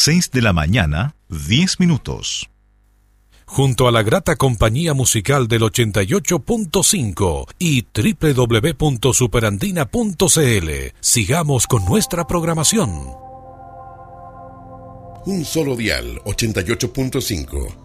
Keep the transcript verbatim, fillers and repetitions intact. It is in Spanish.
seis de la mañana, diez minutos. Junto a la grata compañía musical del ochenta y ocho punto cinco y doble u doble u doble u punto superandina punto c l, sigamos con nuestra programación. Un solo dial, ochenta y ocho punto cinco.